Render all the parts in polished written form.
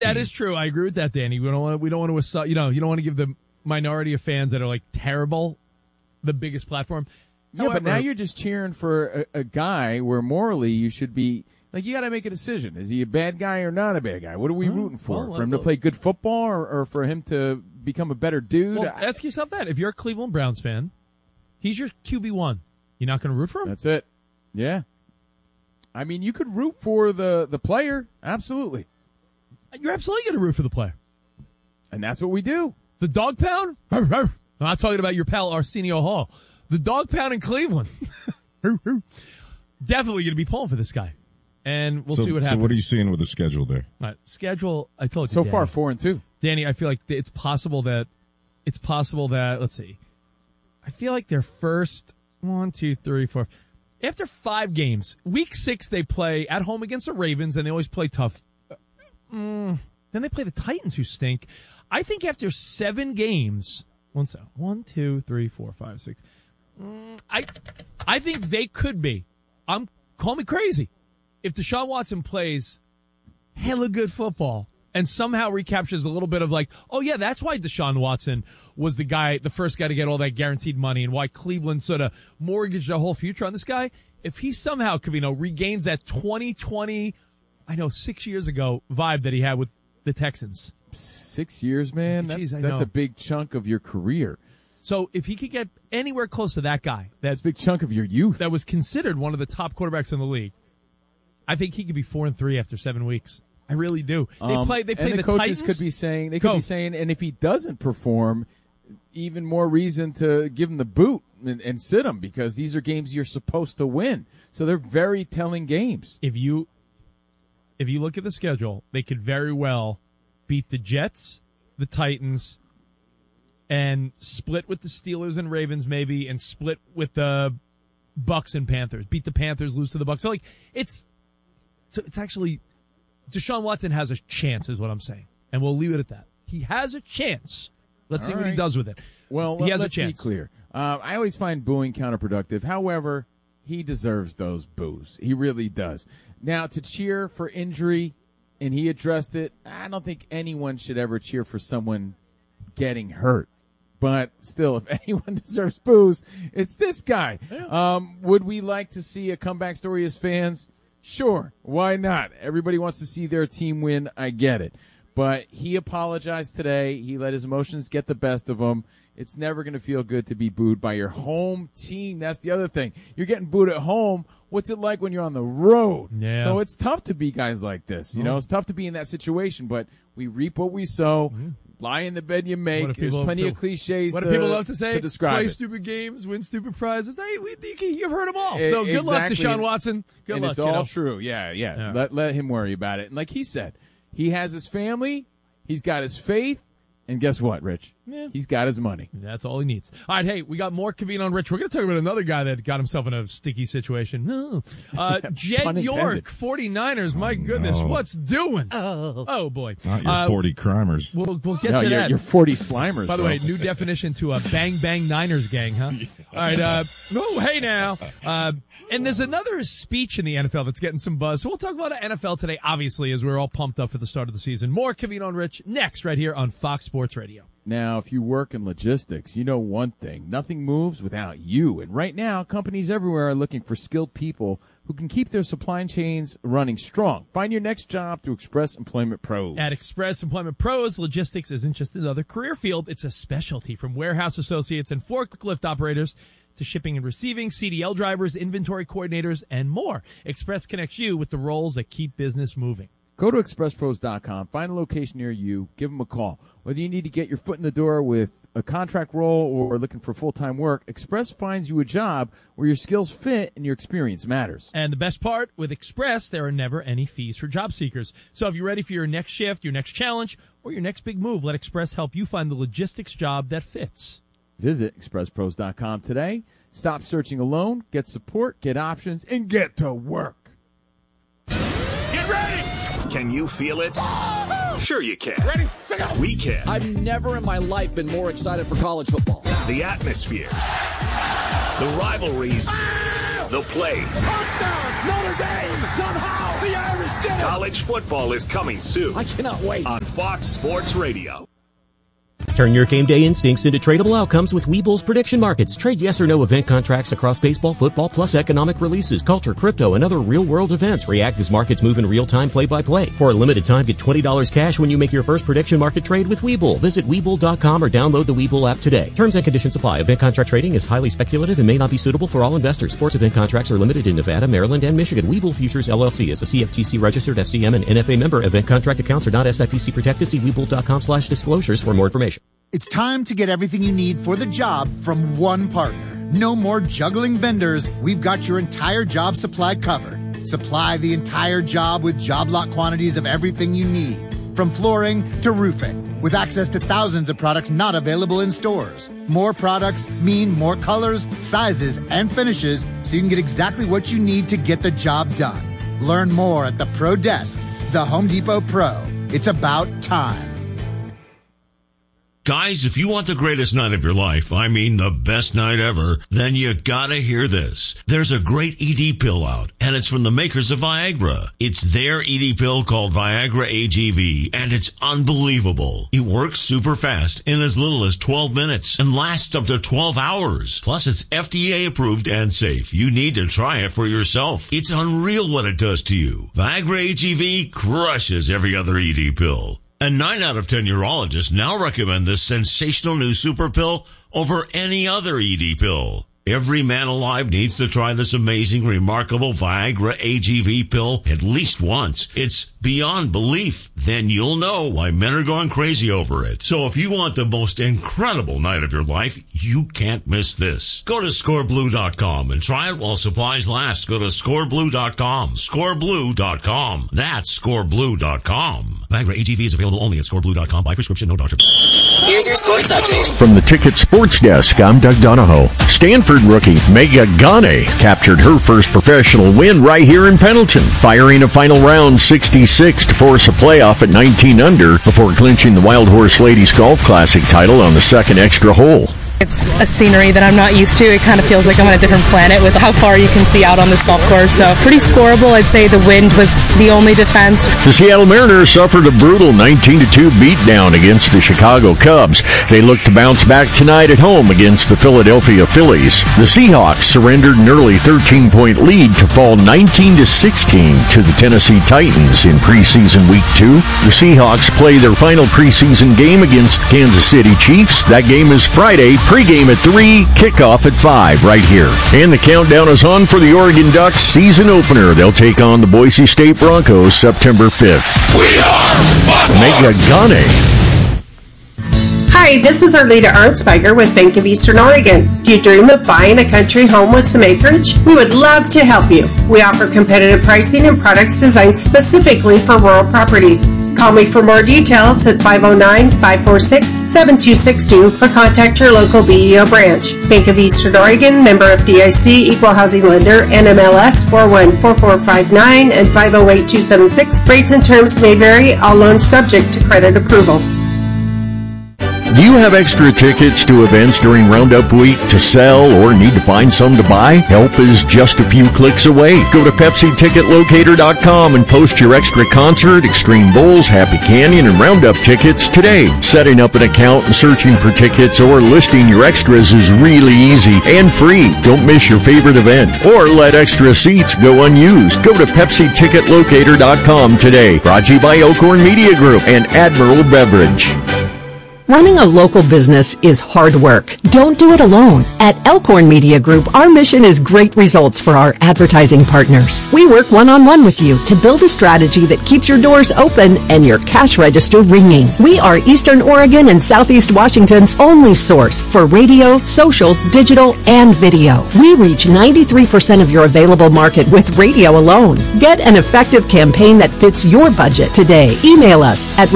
That is true. I agree with that, Danny. We don't want to assault. You don't want to give the minority of fans that are like terrible the biggest platform. Yeah, However, but now you're just cheering for a guy where morally you should be like, you got to make a decision. Is he a bad guy or not a bad guy? What are we rooting for? For him to play good football or for him to become a better dude? Well, ask yourself that. If you're a Cleveland Browns fan, he's your QB1. You're not going to root for him? That's it. Yeah. I mean, you could root for the player. Absolutely. You're absolutely going to root for the player. And that's what we do. The dog pound? I'm not talking about your pal Arsenio Hall. The dog pound in Cleveland. Definitely going to be pulling for this guy. And we'll see what happens. So what are you seeing with the schedule there? All right, schedule, I told you, So Danny. far, 4-2. Danny, I feel like it's possible that, let's see. I feel like their first 1, 2, 3, 4. After 5 games, week 6 they play at home against the Ravens, and they always play tough. Then they play the Titans, who stink. I think after 7 games, 1, 2, 3, 4, 5, 6. I think they could be. Call me crazy. If Deshaun Watson plays hella good football and somehow recaptures a little bit of like, oh yeah, that's why Deshaun Watson was the first guy to get all that guaranteed money and why Cleveland sort of mortgaged their whole future on this guy. If he somehow, regains that 2020, 6 years ago vibe that he had with the Texans. 6 years, man. That's a big chunk of your career. So if he could get anywhere close to that guy, that's a big chunk of your youth. That was considered one of the top quarterbacks in the league. I think he could be 4-3 after 7 weeks. I really do. They play and the coaches Titans. could be saying, and if he doesn't perform, even more reason to give him the boot and sit him, because these are games you're supposed to win. So they're very telling games. If you look at the schedule, they could very well beat the Jets, the Titans, and split with the Steelers and Ravens maybe, and split with the Bucks and Panthers. Beat the Panthers, lose to the Bucks. So it's actually, Deshaun Watson has a chance, is what I'm saying. And we'll leave it at that. He has a chance. Let's see what he does with it. Well, he has let's a chance. Be clear. I always find booing counterproductive. However, he deserves those boos. He really does. Now, to cheer for injury, and he addressed it, I don't think anyone should ever cheer for someone getting hurt. But still, if anyone deserves boos, it's this guy. Yeah. Would we like to see a comeback story as fans? Sure, why not? Everybody wants to see their team win. I get it. But he apologized today. He let his emotions get the best of him. It's never going to feel good to be booed by your home team. That's the other thing. You're getting booed at home. What's it like when you're on the road? Yeah. So it's tough to be guys like this. It's tough to be in that situation, but we reap what we sow. Lie in the bed you make. There's plenty of cliches. What do people love to say? To describe play it. stupid games, win stupid prizes. Hey, you've heard them all. So good luck, Deshaun Watson. Good luck. It's all true. Yeah. Let him worry about it. And like he said, he has his family. He's got his faith. And guess what, Rich? Yeah. He's got his money. That's all he needs. All right, hey, we got more Kaveen on Rich. We're going to talk about another guy that got himself in a sticky situation. Jed York, 49ers. My goodness, what's doing? Oh boy. Not your 40 crimers. We'll get to that. You're 40 slimers. By the way, new definition to a bang bang Niners gang, huh? All right. Hey now. And there's another speech in the NFL that's getting some buzz. So we'll talk about NFL today, obviously, as we're all pumped up for the start of the season. More Kaveen on Rich next, right here on Fox Sports Radio. Now, if you work in logistics, you know one thing. Nothing moves without you. And right now, companies everywhere are looking for skilled people who can keep their supply chains running strong. Find your next job through Express Employment Pros. At Express Employment Pros, logistics isn't just another career field. It's a specialty, from warehouse associates and forklift operators to shipping and receiving, CDL drivers, inventory coordinators, and more. Express connects you with the roles that keep business moving. Go to expresspros.com, find a location near you, give them a call. Whether you need to get your foot in the door with a contract role or looking for full-time work, Express finds you a job where your skills fit and your experience matters. And the best part, with Express, there are never any fees for job seekers. So if you're ready for your next shift, your next challenge, or your next big move, let Express help you find the logistics job that fits. Visit expresspros.com today. Stop searching alone, get support, get options, and get to work. Get ready! Can you feel it? Sure you can. Ready? We can. I've never in my life been more excited for college football. The atmospheres, the rivalries, The plays. Touchdown, Notre Dame! Somehow the Irish did it! College football is coming soon. I cannot wait. On Fox Sports Radio. Turn your game day instincts into tradable outcomes with Webull's prediction markets. Trade yes or no event contracts across baseball, football, plus economic releases, culture, crypto, and other real-world events. React as markets move in real time, play-by-play. For a limited time, get $20 cash when you make your first prediction market trade with Webull. Visit Webull.com or download the Webull app today. Terms and conditions apply. Event contract trading is highly speculative and may not be suitable for all investors. Sports event contracts are limited in Nevada, Maryland, and Michigan. Webull Futures LLC is a CFTC registered FCM and NFA member. Event contract accounts are not SIPC protected. See Webull.com/disclosures for more information. It's time to get everything you need for the job from one partner. No more juggling vendors. We've got your entire job supply covered. Supply the entire job with job lot quantities of everything you need, from flooring to roofing, with access to thousands of products not available in stores. More products mean more colors, sizes, and finishes, so you can get exactly what you need to get the job done. Learn more at the Pro Desk, the Home Depot Pro. It's about time. Guys, if you want the greatest night of your life, I mean the best night ever, then you gotta hear this. There's a great ED pill out, and it's from the makers of Viagra. It's their ED pill called Viagra AGV, and it's unbelievable. It works super fast in as little as 12 minutes and lasts up to 12 hours. Plus, it's FDA approved and safe. You need to try it for yourself. It's unreal what it does to you. Viagra AGV crushes every other ED pill. And 9 out of 10 urologists now recommend this sensational new super pill over any other ED pill. Every man alive needs to try this amazing, remarkable Viagra AGV pill at least once. It's beyond belief. Then you'll know why men are going crazy over it. So if you want the most incredible night of your life, you can't miss this. Go to scoreblue.com and try it while supplies last. Go to scoreblue.com. Scoreblue.com. That's scoreblue.com. Viagra AGV is available only at scoreblue.com by prescription, no doctor. Here's your sports update. From the Ticket Sports Desk, I'm Doug Donahoe. Stanford rookie Megan Gagne captured her first professional win right here in Pendleton, firing a final round 66 to force a playoff at 19 under before clinching the Wild Horse Ladies Golf Classic title on the second extra hole. It's a scenery that I'm not used to. It kind of feels like I'm on a different planet with how far you can see out on this golf course. So pretty scoreable. I'd say the wind was the only defense. The Seattle Mariners suffered a brutal 19-2 beatdown against the Chicago Cubs. They look to bounce back tonight at home against the Philadelphia Phillies. The Seahawks surrendered an early 13-point lead to fall 19-16 to the Tennessee Titans in preseason week 2. The Seahawks play their final preseason game against the Kansas City Chiefs. That game is Friday. Pre-game at 3, kickoff at 5 right here. And the countdown is on for the Oregon Ducks season opener. They'll take on the Boise State Broncos September 5th. We are Megan Gagne. Hi, this is Arleta Arnsberger with Bank of Eastern Oregon. Do you dream of buying a country home with some acreage? We would love to help you. We offer competitive pricing and products designed specifically for rural properties. Call me for more details at 509-546-7262 or contact your local BEO branch. Bank of Eastern Oregon, member FDIC, equal housing lender, NMLS 414459 and 508276. Rates and terms may vary, all loans subject to credit approval. Do you have extra tickets to events during Roundup Week to sell or need to find some to buy? Help is just a few clicks away. Go to PepsiTicketLocator.com and post your extra concert, Extreme Bowls, Happy Canyon, and Roundup tickets today. Setting up an account and searching for tickets or listing your extras is really easy and free. Don't miss your favorite event or let extra seats go unused. Go to PepsiTicketLocator.com today. Brought to you by Elkhorn Media Group and Admiral Beverage. Running a local business is hard work. Don't do it alone. At Elkhorn Media Group, our mission is great results for our advertising partners. We work one-on-one with you to build a strategy that keeps your doors open and your cash register ringing. We are Eastern Oregon and Southeast Washington's only source for radio, social, digital, and video. We reach 93% of your available market with radio alone. Get an effective campaign that fits your budget today. Email us at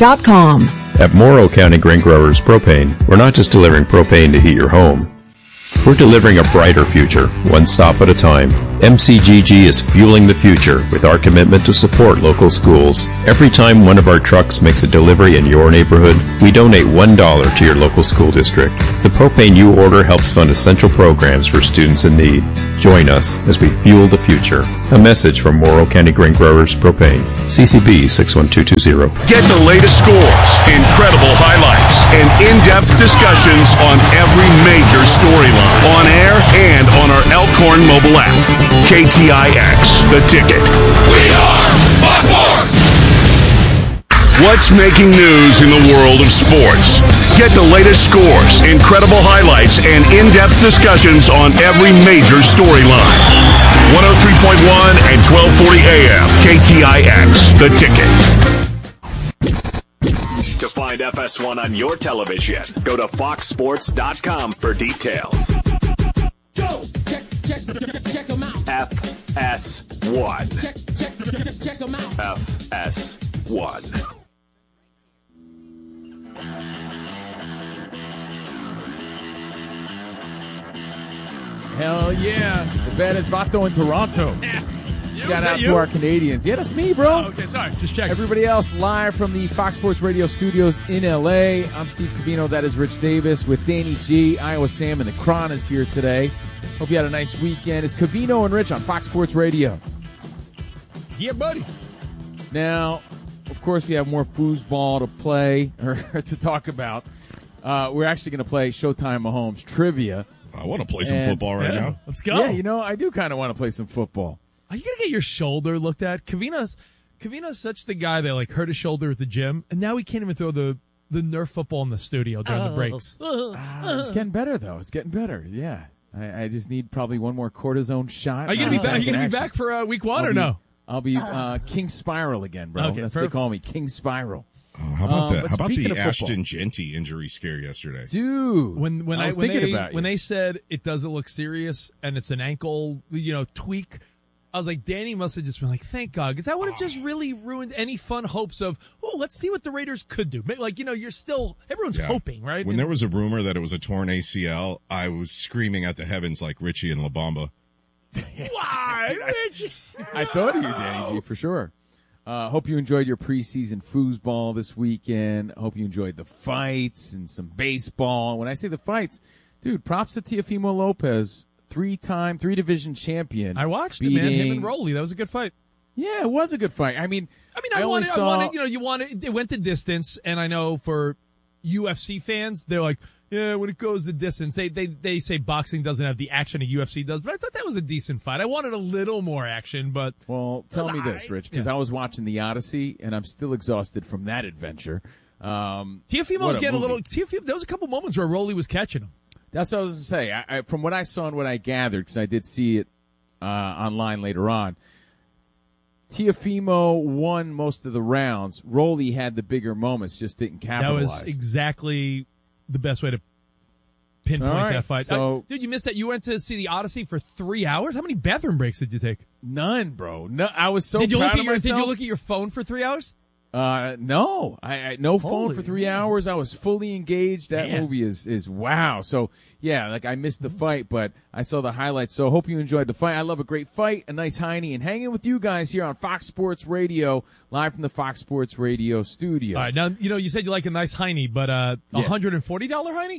results@elkhornmediagroup.com. At Morrow County Grain Growers Propane, we're not just delivering propane to heat your home. We're delivering a brighter future, one stop at a time. MCGG is fueling the future with our commitment to support local schools. Every time one of our trucks makes a delivery in your neighborhood, we donate $1 to your local school district. The propane you order helps fund essential programs for students in need. Join us as we fuel the future. A message from Morrow County Grain Growers Propane. CCB 61220. Get the latest scores, incredible highlights, and in-depth discussions on every major storyline. On air and on our Elkhorn mobile app. KTIX, The Ticket. We are Fox Sports! What's making news in the world of sports? Get the latest scores, incredible highlights, and in-depth discussions on every major storyline. 103.1 and 1240 AM. KTIX, The Ticket. To find FS1 on your television, go to foxsports.com for details. Go! Check them out. FS1. Check them out. FS1. Hell yeah. The baddest Vato in Toronto. Shout out you? to our Canadians. Yeah, that's me, bro. Oh, okay, sorry. Just checking. Everybody else live from the Fox Sports Radio studios in LA. I'm Steve Covino. That is Rich Davis with Danny G. Iowa Sam and the Cron is here today. Hope you had a nice weekend. It's Covino and Rich on Fox Sports Radio. Yeah, buddy. Now, of course, we have more foosball to play or to talk about. We're actually going to play Showtime Mahomes trivia. I want to play some football right now. Let's go. Yeah, I do kind of want to play some football. Are you going to get your shoulder looked at? Covino's such the guy that hurt his shoulder at the gym, and now he can't even throw the Nerf football in the studio during the breaks. It's getting better, though. It's getting better. Yeah. I just need probably one more cortisone shot. Are you going to be back for week one or no? I'll be King Spiral again, bro. Okay, That's what they call me, King Spiral. Oh, how about that? but How about speaking the of football- Ashton Genty injury scare yesterday? Dude, When I was thinking about you. when they said it doesn't look serious and it's an ankle, tweak, I was like, Danny must have just been like, thank God, because that would have just really ruined any fun hopes of, let's see what the Raiders could do. You're still, everyone's hoping, right? When there was a rumor that it was a torn ACL, I was screaming at the heavens like Richie and La Bamba. Why, Richie? I thought of you, Danny G, for sure. Hope you enjoyed your preseason foosball this weekend. Hope you enjoyed the fights and some baseball. When I say the fights, dude, props to Teofimo Lopez, three-division champion. I watched it, man. Him and Rolly. That was a good fight. Yeah, it was a good fight. I wanted, it went the distance, and I know for UFC fans, they're like, yeah, when it goes the distance, they say boxing doesn't have the action a UFC does, but I thought that was a decent fight. I wanted a little more action, but... Well, tell me this, Rich, because I was watching the Odyssey, and I'm still exhausted from that adventure. Teofimo was getting a little... There was a couple moments where Rolly was catching him. That's what I was going to say. I, from what I saw and what I gathered, because I did see it online later on, Teofimo won most of the rounds. Rolly had the bigger moments, just didn't capitalize. That was exactly the best way to pinpoint that fight. So, dude, you missed that. You went to see the Odyssey for 3 hours? How many bathroom breaks did you take? None, bro. No, I was so proud of myself. Did you look at your phone for 3 hours? No. I no phone for 3 hours. I was fully engaged. That movie is wow. So, yeah, I missed the fight, but I saw the highlights. So, hope you enjoyed the fight. I love a great fight, a nice Heine, and hanging with you guys here on Fox Sports Radio, live from the Fox Sports Radio studio. All right, now, you said you like a nice Heine, but $140 Heine?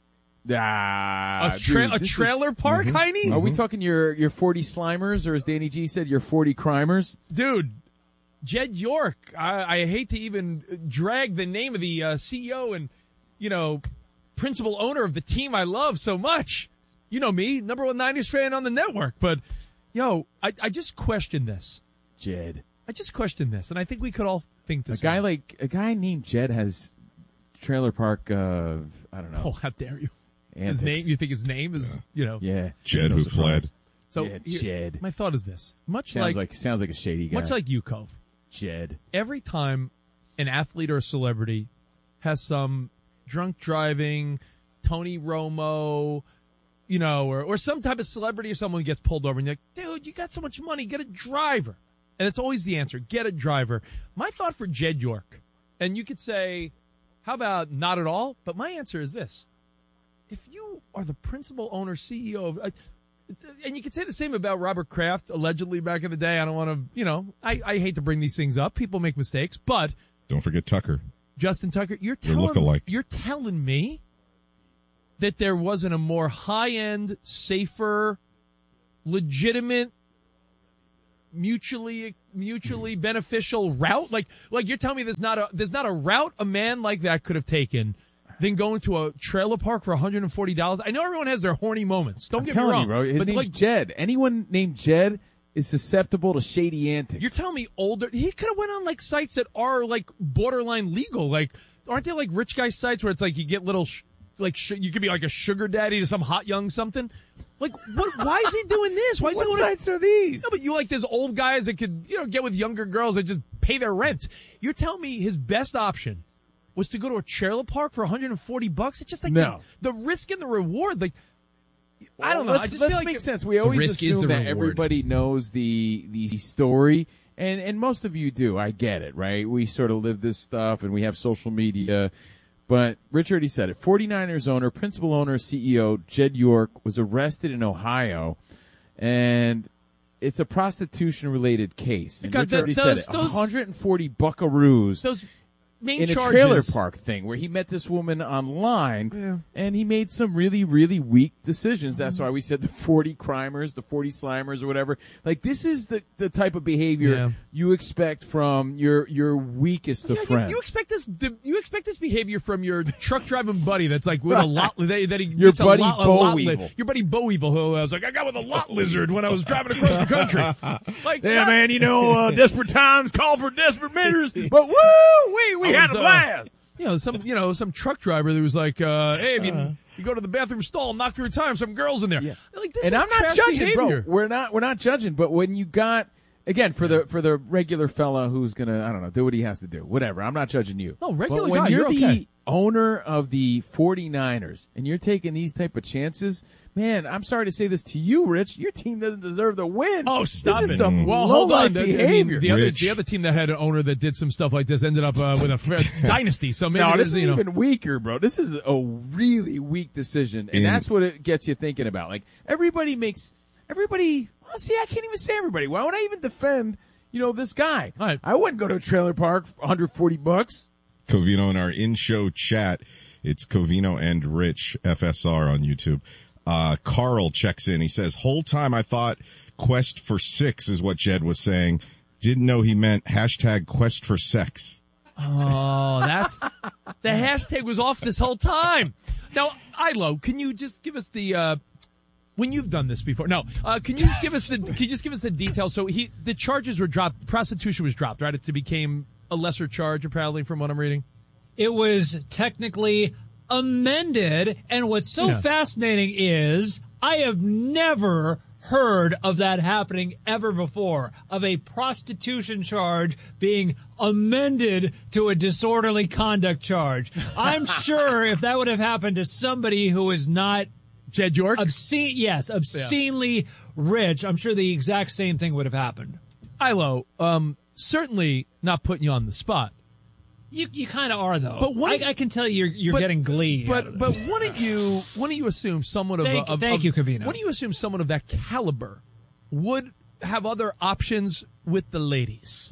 A trailer park Heine? Are we talking your 40 Slimers, or as Danny G said, your 40 Crimers? Dude. Jed York, I hate to even drag the name of the CEO and, principal owner of the team I love so much. You know me, number one Niners fan on the network. But, I just question this. Jed. I just question this, and I think we could all think this. A guy named Jed has trailer park of, I don't know. Oh, how dare you. Antics. His name, you think his name is, Yeah. Jed who fled. So, Jed. My thought is this. Sounds like a shady guy. Much like you, Cove. Jed. Every time an athlete or a celebrity has some drunk driving, Tony Romo, or some type of celebrity or someone gets pulled over and you're like, dude, you got so much money, get a driver. And it's always the answer, get a driver. My thought for Jed York, and you could say, how about not at all? But my answer is this. if you are the principal owner, CEO of, and you could say the same about Robert Kraft, allegedly back in the day. I don't want to, I hate to bring these things up. People make mistakes, but don't forget Tucker. Justin Tucker, you're telling me that there wasn't a more high-end, safer, legitimate, mutually beneficial route? Like you're telling me there's not a route a man like that could have taken than going to a trailer park for $140. I know everyone has their horny moments. Don't get me wrong, bro. His name's Jed. Anyone named Jed is susceptible to shady antics. You're telling me he could have went on like sites that are like borderline legal. Like, aren't there like rich guy sites where it's like you get little you could be like a sugar daddy to some hot young something? Like, what? Why is he doing this? Why is what sites are these? No, but you like there's old guys that could get with younger girls that just pay their rent. You're telling me his best option was to go to a trailer park for $140? It's just like the risk and the reward. Like, I don't know. I just feel like make sense. We always assume that everybody knows the story, and most of you do. I get it, right? We sort of live this stuff, and we have social media. But Rich already said it. 49ers owner, principal owner, CEO Jed York was arrested in Ohio, and it's a prostitution-related case. And Rich already said it. 140 buckaroos. Those main in charges. A trailer park thing where he met this woman online, and he made some really, really weak decisions. That's why we said the 40 crimers, the 40 slimers, or whatever. Like, this is the type of behavior you expect from your weakest of friends. You expect this behavior from your truck driving buddy that's like with a lot that he your buddy Bo Weevil. Your buddy Bo Weevil, who was like, I got with a lot lizard when I was driving across the country. Like, man, desperate times call for desperate measures. But we had a blast. Some truck driver that was like, hey, if you go to the bathroom stall, knock 3 times, some girls in there. Yeah. Like, this and is I'm not judging, behavior. bro. We're not judging, but when you got again for the regular fella who's gonna do what he has to do, whatever. I'm not judging you. No, regular but when guy, you're the okay. owner of the 49ers and you're taking these type of chances. Man, I'm sorry to say this to you, Rich. Your team doesn't deserve the win. Oh, stop this it. is some hold on. behavior. The other team that had an owner that did some stuff like this ended up with a dynasty. So maybe this is even weaker, bro. This is a really weak decision, and that's what it gets you thinking about. Like, everybody. Well, see, I can't even say everybody. Why would I even defend, this guy? Right. I wouldn't go to a trailer park for $140. Covino in our in-show chat. It's Covino and Rich FSR on YouTube. Carl checks in. He says, whole time I thought Quest for Six is what Jed was saying. Didn't know he meant #Quest for Sex. Oh, that's the hashtag was off this whole time. Now, Ilo, can you just give us the when you've done this before? No, can you just give us the details? So the charges were dropped. Prostitution was dropped, right? It became a lesser charge, apparently, from what I'm reading. It was technically amended, and what's so fascinating is I have never heard of that happening ever before, of a prostitution charge being amended to a disorderly conduct charge. I'm sure if that would have happened to somebody who is not Jed York, obscenely rich, I'm sure the exact same thing would have happened. Ilo, certainly not putting you on the spot. You kind of are, though. But I can tell you're getting glee. But wouldn't you assume someone of thank you, Covino. Wouldn't you assume someone of that caliber would have other options with the ladies?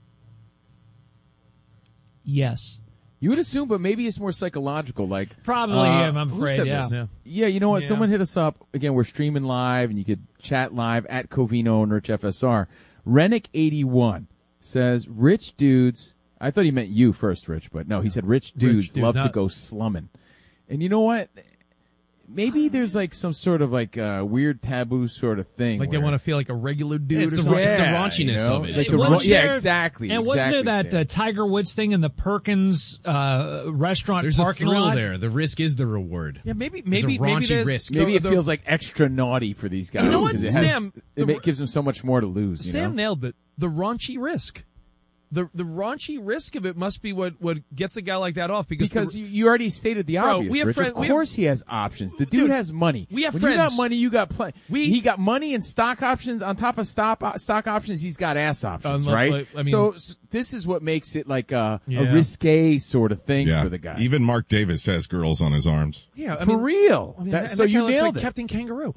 Yes. You would assume, but maybe it's more psychological. Like probably him. I'm afraid. Yeah. You know what? Yeah. Someone hit us up. Again, we're streaming live, and you could chat live at Covino and Rich FSR. Rennick81 says, "Rich dudes." I thought he meant you first, Rich, but no, he said rich dudes love to go slumming. And you know what? Maybe there's like some sort of like weird taboo sort of thing. Like they want to feel like a regular dude. It's the raunchiness of it. Like exactly. And wasn't there that Tiger Woods thing in the Perkins restaurant there's parking lot? There's a thrill lot? there. The risk is the reward. Yeah, maybe there's a raunchy risk. Maybe it feels like extra naughty for these guys. You know what, Sam? It gives them so much more to lose. Sam nailed it. The raunchy risk. the raunchy risk of it must be what gets a guy like that off because you already stated the obvious. We have Rich. friends. Of course, he has options. The dude has money. We have when friends. You got money. You got plenty. He got money and stock options on top of stock options. He's got ass options, right? I mean, so this is what makes it like a risque sort of thing for the guy. Even Mark Davis has girls on his arms. Yeah, for real. So you nailed it, Captain Kangaroo.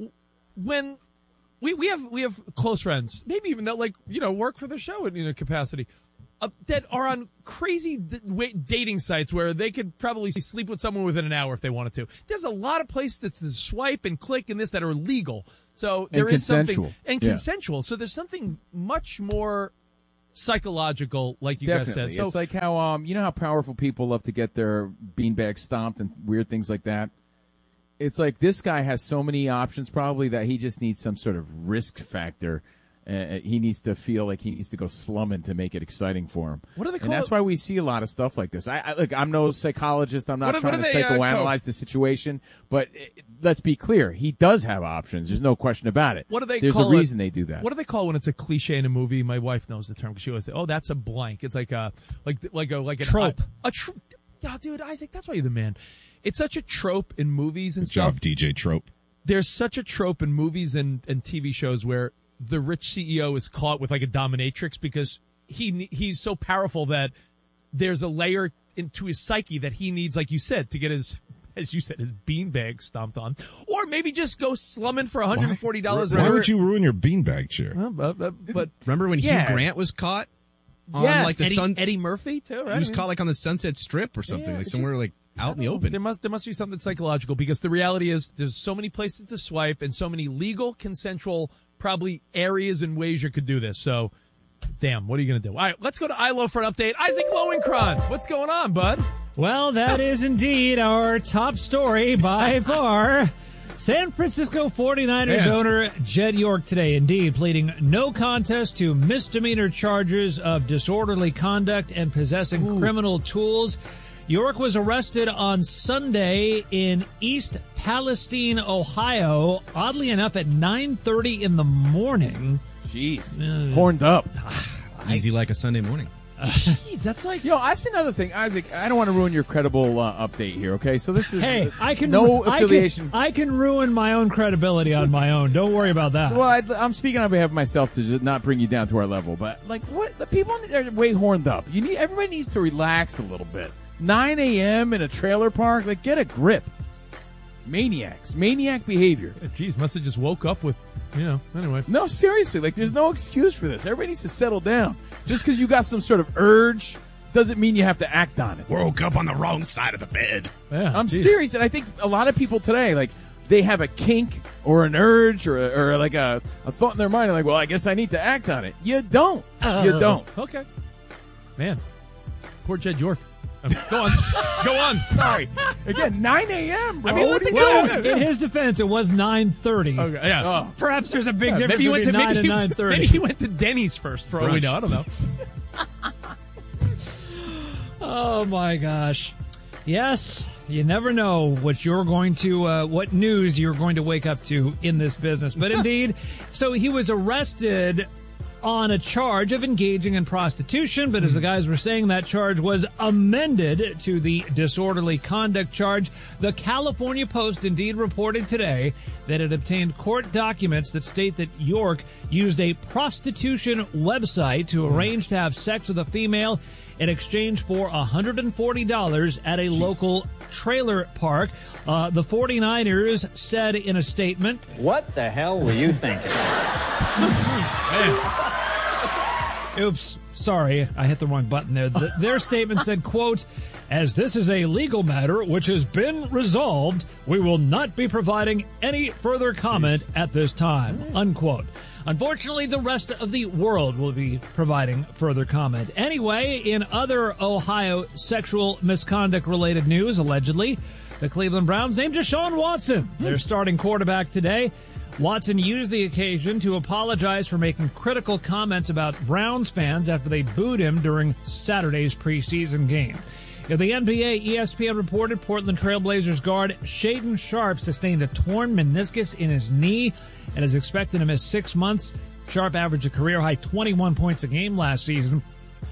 When we have close friends, maybe even that work for the show in a capacity. That are on crazy dating sites where they could probably sleep with someone within an hour if they wanted to. There's a lot of places to swipe and click and this that are legal. So there is something consensual. So there's something much more psychological, like you guys said. So it's like how you know how powerful people love to get their beanbag stomped and weird things like that. It's like this guy has so many options probably that he just needs some sort of risk factor. He needs to feel like he needs to go slumming to make it exciting for him. What do they call And that's it? why we see a lot of stuff like this. Look, I'm no psychologist. I'm not trying to psychoanalyze the situation. But let's be clear. He does have options. There's no question about it. What do they There's call a reason they do that. What do they call when it's a cliche in a movie? My wife knows the term because she always say, "Oh, that's a blank." It's like a trope. Yeah, dude, Isaac, that's why you're the man. It's such a trope in movies and Good stuff. job, DJ Trope. There's such a trope in movies and TV shows where the rich CEO is caught with like a dominatrix because he's so powerful that there's a layer into his psyche that he needs, like you said, to get his, as you said, his beanbag stomped on, or maybe just go slumming for $140. Why would you ruin your beanbag chair? But remember when Hugh Grant was caught on like the Eddie Murphy too, right? He was caught like on the Sunset Strip or something, like somewhere like out in the open. There must be something psychological because the reality is there's so many places to swipe and so many legal, consensual, probably areas and ways you could do this. So, damn, what are you going to do? All right, let's go to ILO for an update. Isaac Lowenkron, what's going on, bud? Well, that is indeed our top story by far. San Francisco 49ers owner Jed York today, indeed, pleading no contest to misdemeanor charges of disorderly conduct and possessing criminal tools. York was arrested on Sunday in East Palestine, Ohio, oddly enough at 9:30 in the morning. Jeez. Horned up. Easy like a Sunday morning. Jeez, that's like... Yo, that's another thing, Isaac. I don't want to ruin your credible update here, okay? So this is I can no affiliation. I can ruin my own credibility on my own. Don't worry about that. Well, I'm speaking on behalf of myself to just not bring you down to our level, but like, what the people are way horned up. Everybody needs to relax a little bit. 9 a.m. in a trailer park, like, get a grip. Maniac behavior. Jeez, must have just woke up with, anyway. No, seriously, like, there's no excuse for this. Everybody needs to settle down. Just because you got some sort of urge doesn't mean you have to act on it. Woke up on the wrong side of the bed. Yeah, I'm serious, and I think a lot of people today, like, they have a kink or an urge or like a thought in their mind, and like, well, I guess I need to act on it. You don't. You don't. Okay. Man, poor Jed York. Go on. Sorry. Again, 9 a.m., bro. I mean, what in his defense, it was 9:30. Okay, yeah. Oh. Perhaps there's a big difference between 9 and 9:30. Maybe he went to Denny's first, for all we know. I don't know. Oh, my gosh. Yes, you never know what what news you're going to wake up to in this business. But indeed, so he was arrested on a charge of engaging in prostitution, but as the guys were saying, that charge was amended to the disorderly conduct charge. The California Post indeed reported today that it obtained court documents that state that York used a prostitution website to arrange to have sex with a female in exchange for $140 at a local trailer park. The 49ers said in a statement, "What the hell were you thinking?" Oops, sorry, I hit the wrong button there. Their statement said, quote, "As this is a legal matter which has been resolved, we will not be providing any further comment at this time," unquote. Unfortunately, the rest of the world will be providing further comment. Anyway, in other Ohio sexual misconduct-related news, allegedly, the Cleveland Browns named Deshaun Watson their starting quarterback today. Watson used the occasion to apologize for making critical comments about Browns fans after they booed him during Saturday's preseason game. In the NBA, ESPN reported Portland Trailblazers guard Shaedon Sharpe sustained a torn meniscus in his knee and is expected to miss 6 months. Sharpe averaged a career-high 21 points a game last season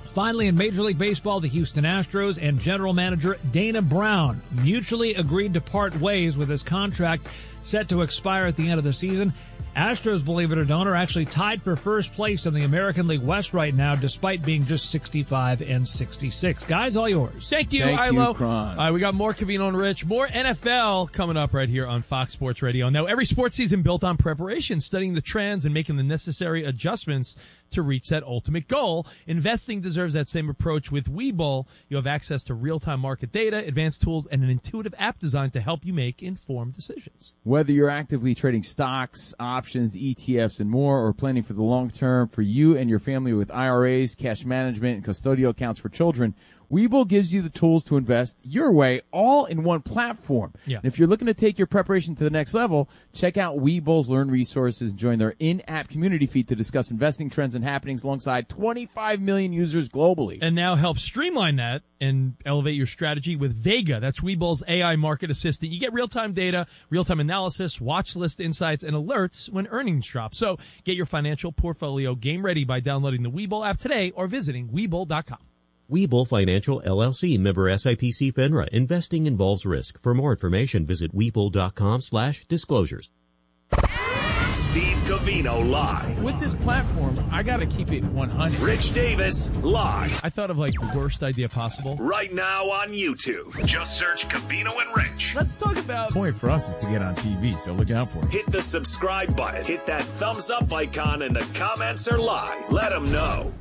Finally, in Major League Baseball, the Houston Astros and general manager Dana Brown mutually agreed to part ways with his contract set to expire at the end of the season. Astros, believe it or not, are actually tied for first place in the American League West right now, despite being just 65 and 66. Guys, all yours. Thank you, Ilo. All right, we got more Covino and Rich, more NFL coming up right here on Fox Sports Radio. Now, every sports season built on preparation, studying the trends and making the necessary adjustments to reach that ultimate goal. Investing deserves that same approach with Webull. You have access to real-time market data, advanced tools, and an intuitive app designed to help you make informed decisions. Whether you're actively trading stocks, options, ETFs, and more, or planning for the long term for you and your family with IRAs, cash management, and custodial accounts for children, Webull gives you the tools to invest your way, all in one platform. Yeah. And if you're looking to take your preparation to the next level, check out Webull's Learn Resources and join their in-app community feed to discuss investing trends and happenings alongside 25 million users globally. And now help streamline that and elevate your strategy with Vega. That's Webull's AI market assistant. You get real-time data, real-time analysis, watch list insights, and alerts when earnings drop. So get your financial portfolio game ready by downloading the Webull app today or visiting Webull.com. Webull Financial LLC, member SIPC FINRA. Investing involves risk. For more information, visit Webull.com/disclosures. Steve Covino live. With this platform, I got to keep it 100. Rich Davis live. I thought of like the worst idea possible. Right now on YouTube. Just search Covino and Rich. Let's talk about... The point for us is to get on TV, so look out for it. Hit the subscribe button. Hit that thumbs up icon, and the comments are live. Let them know.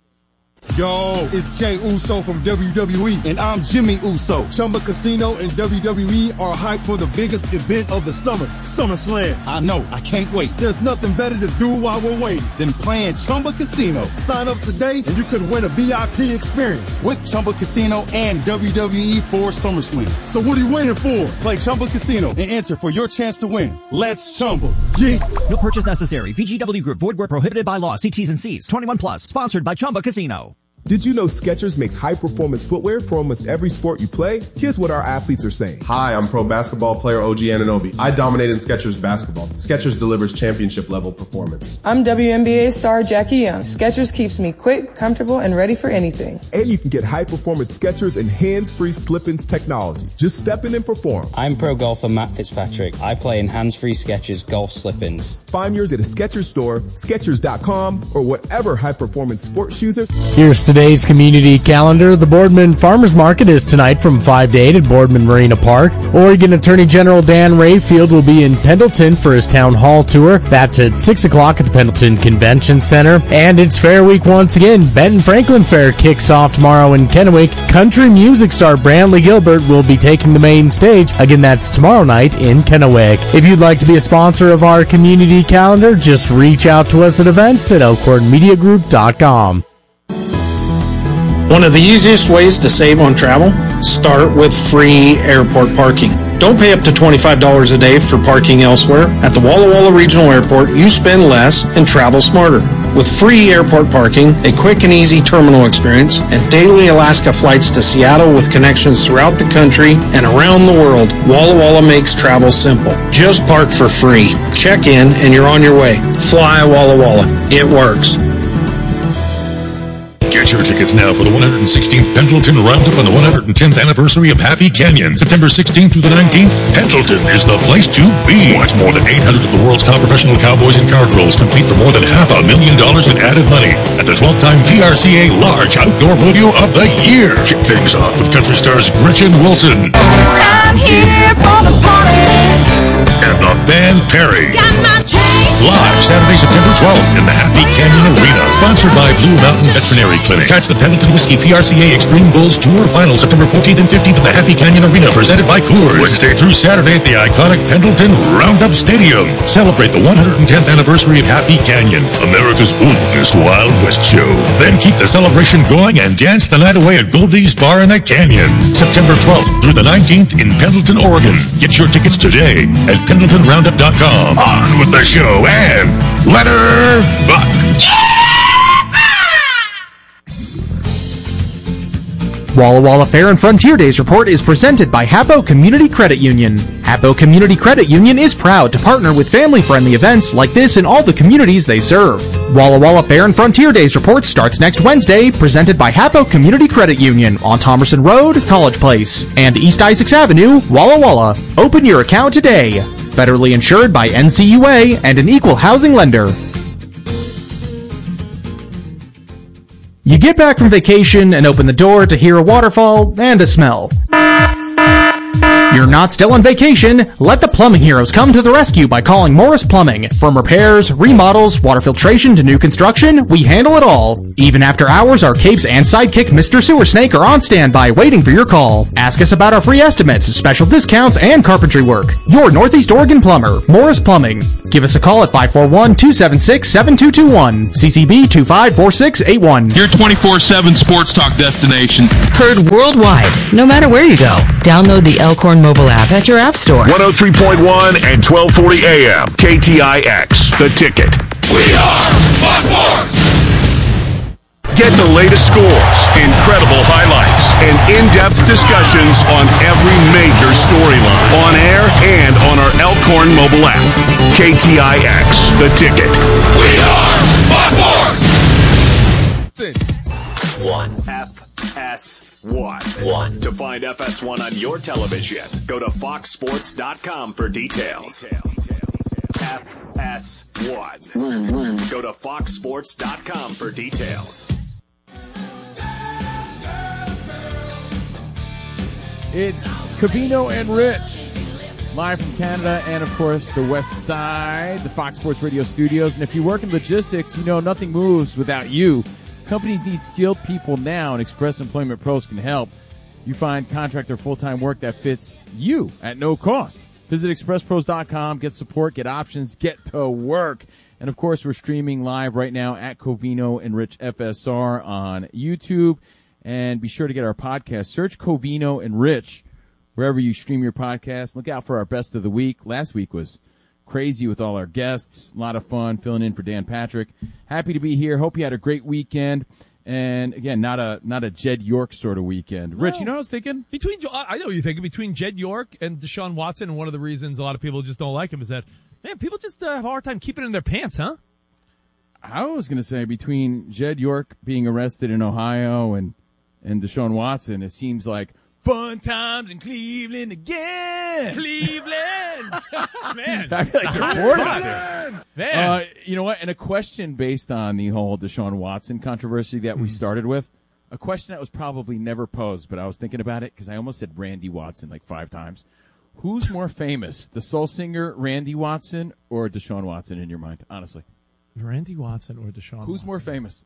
Yo, it's Jay Uso from WWE, and I'm Jimmy Uso. Chumba Casino and WWE are hyped for the biggest event of the summer, SummerSlam. I know, I can't wait. There's nothing better to do while we're waiting than playing Chumba Casino. Sign up today, and you could win a VIP experience with Chumba Casino and WWE for SummerSlam. So what are you waiting for? Play Chumba Casino and enter for your chance to win. Let's Chumba. Yeah. No purchase necessary. VGW Group. Void where prohibited by law. See T's and C's. 21 plus. Sponsored by Chumba Casino. Did you know Skechers makes high-performance footwear for almost every sport you play? Here's what our athletes are saying. Hi, I'm pro basketball player OG Anunoby. I dominate in Skechers basketball. Skechers delivers championship-level performance. I'm WNBA star Jackie Young. Skechers keeps me quick, comfortable, and ready for anything. And you can get high-performance Skechers and hands-free slip-ins technology. Just step in and perform. I'm pro golfer Matt Fitzpatrick. I play in hands-free Skechers golf slip-ins. Find yours at a Skechers store, Skechers.com, or whatever high-performance sports shoes are. Here's today's community calendar. The Boardman Farmers Market is tonight from 5 to 8 at Boardman Marina Park. Oregon Attorney General Dan Rayfield will be in Pendleton for his town hall tour. That's at 6 o'clock at the Pendleton Convention Center. And it's Fair Week once again. Benton Franklin Fair kicks off tomorrow in Kennewick. Country music star Brantley Gilbert will be taking the main stage. Again, that's tomorrow night in Kennewick. If you'd like to be a sponsor of our community calendar, just reach out to us at events at elkhornmediagroup.com. One of the easiest ways to save on travel? Start with free airport parking. Don't pay up to $25 a day for parking elsewhere. At the Walla Walla Regional Airport, you spend less and travel smarter. With free airport parking, a quick and easy terminal experience, and daily Alaska flights to Seattle with connections throughout the country and around the world, Walla Walla makes travel simple. Just park for free. Check in and you're on your way. Fly Walla Walla. It works. Get your tickets now for the 116th Pendleton Roundup on the 110th anniversary of Happy Canyon. September 16th through the 19th, Pendleton is the place to be. Watch more than 800 of the world's top professional cowboys and cowgirls compete for more than $500,000 in added money at the 12th time VRCA Large Outdoor Rodeo of the Year. Kick things off with country stars Gretchen Wilson. I'm here for the party. And the band Perry. Got my chains. Live Saturday, September 12th in the Happy Canyon Arena. Sponsored by Blue Mountain Veterinary Clinic. Catch the Pendleton Whiskey PRCA Extreme Bulls Tour Final September 14th and 15th at the Happy Canyon Arena, presented by Coors. Wednesday through Saturday at the iconic Pendleton Roundup Stadium. Celebrate the 110th anniversary of Happy Canyon, America's oldest Wild West show. Then keep the celebration going and dance the night away at Goldie's Bar in the Canyon. September 12th through the 19th in Pendleton, Oregon. Get your tickets today at PendletonRoundup.com. On with the show and let her buck. Walla Walla Fair and Frontier Days report is presented by Hapo Community Credit Union. Hapo Community Credit Union is proud to partner with family-friendly events like this in all the communities they serve. Walla Walla Fair and Frontier Days report starts next Wednesday, presented by Hapo Community Credit Union on Thomerson Road, College Place, and East Isaacs Avenue, Walla Walla. Open your account today. Federally insured by NCUA and an equal housing lender. You get back from vacation and open the door to hear a waterfall and a smell. You're not still on vacation. Let the plumbing heroes come to the rescue by calling Morris Plumbing. From repairs, remodels, water filtration to new construction, we handle it all. Even after hours, our capes and sidekick Mr. Sewer Snake are on standby waiting for your call. Ask us about our free estimates, special discounts, and carpentry work. Your Northeast Oregon plumber, Morris Plumbing. Give us a call at 541-276-7221. CCB 254681. Your 24/7 sports talk destination. Heard worldwide, no matter where you go. Download the Elkhorn mobile app at your app store. 103.1 and 1240 AM. KTIX. The Ticket. We are Fox Sports. Get the latest scores, incredible highlights, and in-depth discussions on every major storyline. On air and on our Elkhorn mobile app. KTIX. The Ticket. We are Fox Sports. 1 FS1. To find FS1 on your television, go to foxsports.com for details. FS1. Go to foxsports.com for details. It's Covino and Rich, live from Canada and, of course, the West Side, the Fox Sports Radio studios. And if you work in logistics, you know nothing moves without you. Companies need skilled people now, and Express Employment Pros can help. You find contract or full-time work that fits you at no cost. Visit expresspros.com, get support, get options, get to work. And, of course, we're streaming live right now at Covino and Rich FSR on YouTube. And be sure to get our podcast. Search Covino and Rich wherever you stream your podcast. Look out for our best of the week. Last week was crazy with all our guests. A lot of fun filling in for Dan Patrick. Happy to be here. Hope you had a great weekend. And again, not a Jed York sort of weekend. Rich, you know what I was thinking? I know what you're thinking. Between Jed York and Deshaun Watson, and one of the reasons a lot of people just don't like him is that, man, people just have a hard time keeping it in their pants, huh? I was going to say between Jed York being arrested in Ohio and Deshaun Watson, it seems like fun times in Cleveland again. Cleveland! Man. I feel like hot you're bored spot. out there. Man. You know what? And a question based on the whole Deshaun Watson controversy that we started with, a question that was probably never posed, but I was thinking about it because I almost said Randy Watson like 5 times. Who's more famous, the soul singer Randy Watson or Deshaun Watson in your mind, honestly? Randy Watson or Deshaun Who's more famous?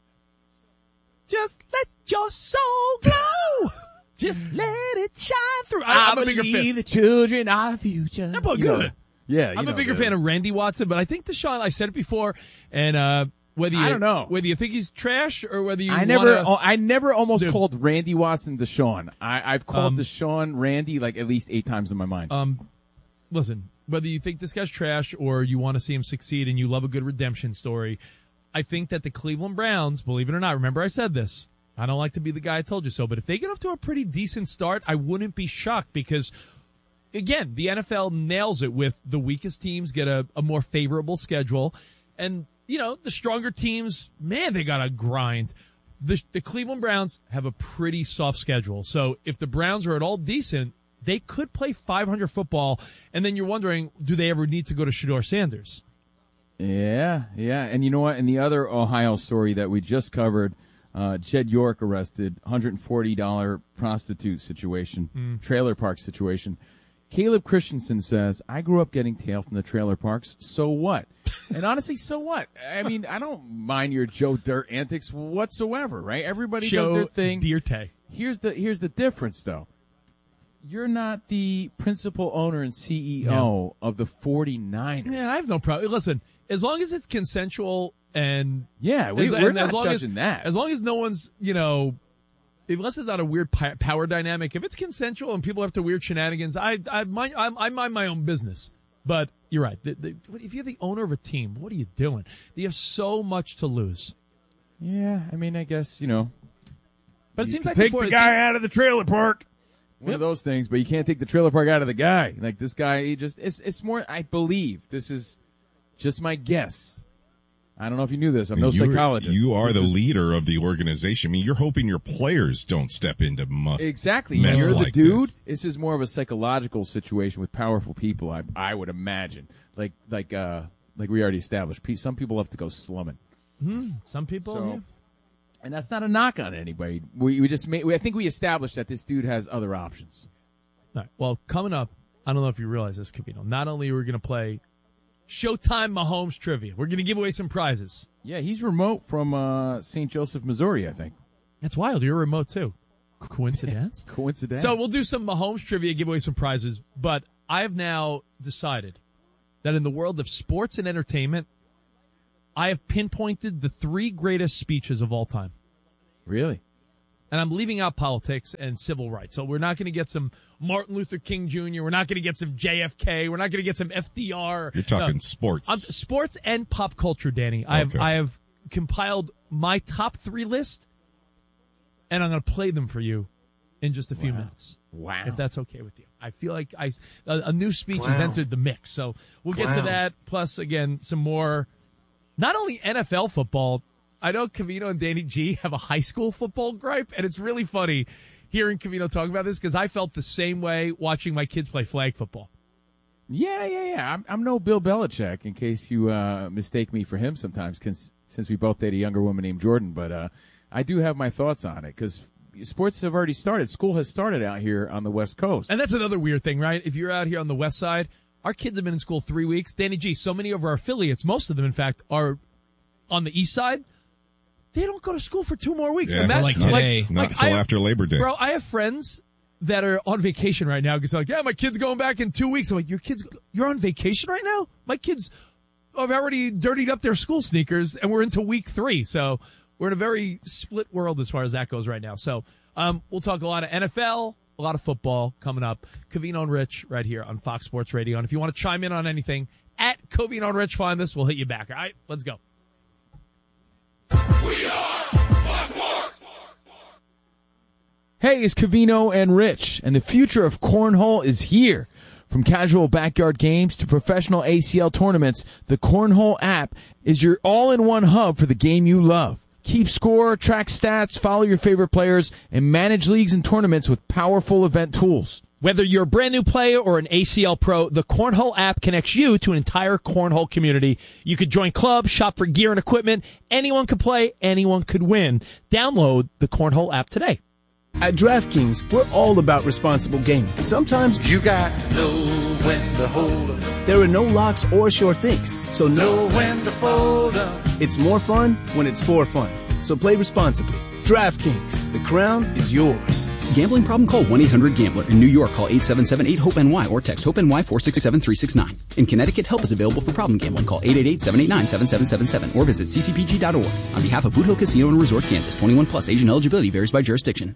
Just let your soul glow. Just let it shine through. I'm a bigger fan. The children are future. They're both good. Yeah, I'm a bigger fan of Randy Watson, but I think Deshaun, I said it before, and whether you, I don't know whether you think he's trash or whether you I never almost called Randy Watson Deshaun. I've called Deshaun Randy like at least 8 times in my mind. Listen, whether you think this guy's trash or you want to see him succeed and you love a good redemption story, I think that the Cleveland Browns, believe it or not, remember I said this, I don't like to be the guy I told you so, but if they get off to a pretty decent start, I wouldn't be shocked because, again, the NFL nails it with the weakest teams get a more favorable schedule. And, you know, the stronger teams, man, they got to grind. The Cleveland Browns have a pretty soft schedule. So if the Browns are at all decent, they could play 500 football. And then you're wondering, do they ever need to go to Shedeur Sanders? Yeah. And you know what? In the other Ohio story that we just covered, Jed York arrested, $140 prostitute situation, trailer park situation. Caleb Christensen says, I grew up getting tail from the trailer parks, so what? And honestly, so what? I mean, I don't mind your Joe Dirt antics whatsoever, right? Everybody does their thing. Dirte. Here's the difference, though. You're not the principal owner and CEO of the 49ers. Yeah, I have no problem. Listen, as long as it's consensual and we're not judging that. As long as no one's, unless it's not a weird power dynamic, if it's consensual and people are up to weird shenanigans, I mind my own business. But you're right. If you're the owner of a team, what are you doing? You have so much to lose. Yeah, I mean, I guess, But it seems like take the guy out of the trailer park. One of those things, but you can't take the trailer park out of the guy. Like this guy, it's more, I believe, this is just my guess. I don't know if you knew this. I'm no psychologist. You are the leader of the organization. I mean, you're hoping your players don't step into exactly. mess You're like the dude. This is more of a psychological situation with powerful people, I would imagine. Like we already established. Some people have to go slumming. Some people. So, and that's not a knock on anybody. I think we established that this dude has other options. All right. Well, coming up, I don't know if you realize this, Covino. Not only are we going to play Showtime Mahomes trivia, we're going to give away some prizes. Yeah, he's remote from St. Joseph, Missouri, I think. That's wild. You're remote, too. Coincidence? Coincidence. So we'll do some Mahomes trivia, give away some prizes, but I have now decided that in the world of sports and entertainment, I have pinpointed the 3 greatest speeches of all time. Really? And I'm leaving out politics and civil rights. So we're not going to get some Martin Luther King Jr. We're not going to get some JFK. We're not going to get some FDR. You're talking sports. Sports and pop culture, Danny. Okay. I have compiled my top 3 list, and I'm going to play them for you in just a few minutes. Wow. If that's okay with you. I feel like a new speech has entered the mix. So we'll get to that. Plus, again, some more, not only NFL football. I know Covino and Danny G have a high school football gripe, and it's really funny hearing Covino talk about this because I felt the same way watching my kids play flag football. Yeah. I'm no Bill Belichick, in case you mistake me for him sometimes, since we both date a younger woman named Jordan. But I do have my thoughts on it because sports have already started. School has started out here on the West Coast. And that's another weird thing, right? If you're out here on the West Side, our kids have been in school 3 weeks. Danny G, so many of our affiliates, most of them, in fact, are on the East Side. They don't go to school for 2 more weeks. Yeah, like today. Not until after Labor Day. Bro, I have friends that are on vacation right now because they're like, yeah, my kid's going back in 2 weeks. I'm like, you're on vacation right now? My kids have already dirtied up their school sneakers, and we're into week 3. So we're in a very split world as far as that goes right now. So we'll talk a lot of NFL, a lot of football coming up. Covino and Rich right here on Fox Sports Radio. And if you want to chime in on anything, at Covino and Rich, find this. We'll hit you back. All right, let's go. We are Fox Sports. Hey, it's Covino and Rich, and the future of cornhole is here. From casual backyard games to professional ACL tournaments, the Cornhole app is your all-in-one hub for the game you love. Keep score, track stats, follow your favorite players, and manage leagues and tournaments with powerful event tools. Whether you're a brand new player or an ACL pro, the Cornhole app connects you to an entire cornhole community. You could join clubs, shop for gear and equipment. Anyone could play, anyone could win. Download the Cornhole app today. At DraftKings, we're all about responsible gaming. Sometimes you got to know when to hold up. There are no locks or sure things, so know when to fold up. It's more fun when it's for fun. So play responsibly. DraftKings, the crown is yours. Gambling problem? Call 1-800-GAMBLER. In New York, call 877-8-HOPE-NY or text HOPE-NY 467-369. In Connecticut, help is available for problem gambling. Call 888-789-7777 or visit ccpg.org. On behalf of Boot Hill Casino and Resort, Kansas, 21 plus. Age and eligibility varies by jurisdiction.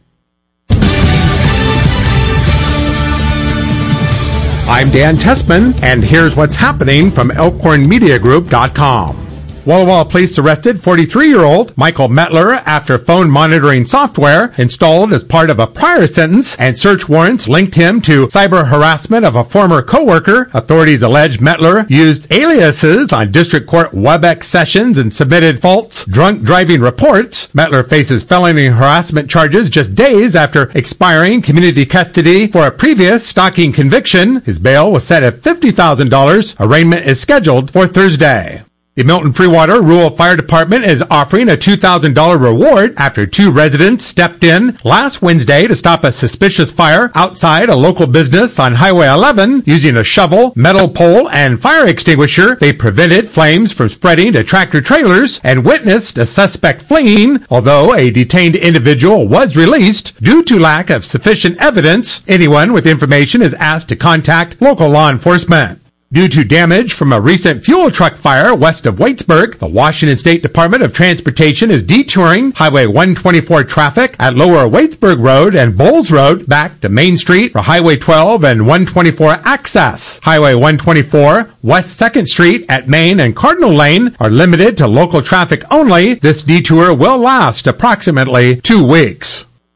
I'm Dan Tessman, and here's what's happening from ElkhornMediaGroup.com. Walla Walla police arrested 43-year-old Michael Metler after phone monitoring software installed as part of a prior sentence and search warrants linked him to cyber harassment of a former coworker. Authorities allege Metler used aliases on district court WebEx sessions and submitted false drunk driving reports. Metler faces felony harassment charges just days after expiring community custody for a previous stalking conviction. His bail was set at $50,000. Arraignment is scheduled for Thursday. The Milton Freewater Rural Fire Department is offering a $2,000 reward after 2 residents stepped in last Wednesday to stop a suspicious fire outside a local business on Highway 11. Using a shovel, metal pole, and fire extinguisher, they prevented flames from spreading to tractor trailers and witnessed a suspect fleeing. Although a detained individual was released due to lack of sufficient evidence, anyone with information is asked to contact local law enforcement. Due to damage from a recent fuel truck fire west of Waitsburg, the Washington State Department of Transportation is detouring Highway 124 traffic at Lower Waitsburg Road and Bowles Road back to Main Street for Highway 12 and 124 access. Highway 124, West 2nd Street at Main and Cardinal Lane are limited to local traffic only. This detour will last approximately 2 weeks.